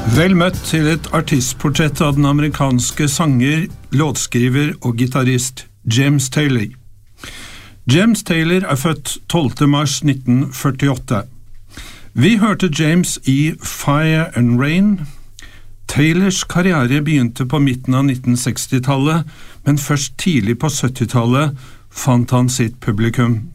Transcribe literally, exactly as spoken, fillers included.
Vel møtt til et artistportrett av den amerikanske sanger, låtskriver og gitarist James Taylor. James Taylor er født tolvte mars nitten førtiåtte. Vi hørte James i Fire and Rain. Taylors karriere begynte på midten av nitten sekstitallet, men først tidlig på syttitallet fant han sitt publikum.